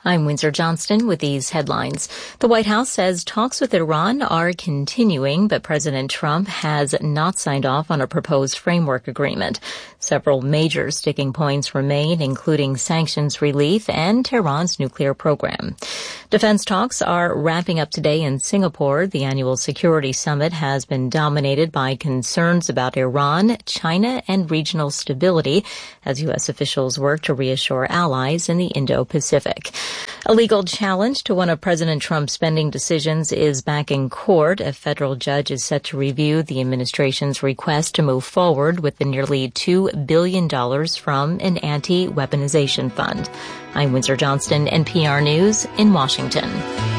I'm Windsor Johnston with these headlines. The White House says talks with Iran are continuing, but President Trump has not signed off on a proposed framework agreement. Several major sticking points remain, including sanctions relief and Tehran's nuclear program. Defense talks are wrapping up today in Singapore. The annual security summit has been dominated by concerns about Iran, China, and regional stability as U.S. officials work to reassure allies in the Indo-Pacific. A legal challenge to one of President Trump's spending decisions is back in court. A federal judge is set to review the administration's request to move forward with the nearly $2 billion from an anti-weaponization fund. I'm Windsor Johnston, NPR News in Washington.